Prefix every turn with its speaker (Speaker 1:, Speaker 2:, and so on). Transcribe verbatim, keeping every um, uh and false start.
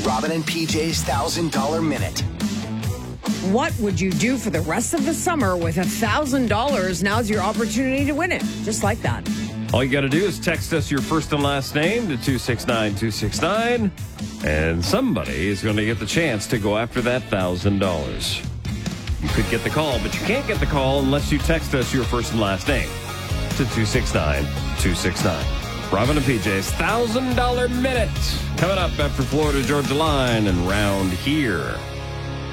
Speaker 1: Robin and P J's one thousand dollars Minute.
Speaker 2: What would you do for the rest of the summer with one thousand dollars? Now's your opportunity to win it. Just like that.
Speaker 3: All you got to do is text us your first and last name to two six nine two six nine, and somebody is going to get the chance to go after that one thousand dollars. You could get the call, but you can't get the call unless you text us your first and last name to two six nine two six nine. Robin and P J's one thousand dollars Minute coming up after Florida Georgia Line and Round Here.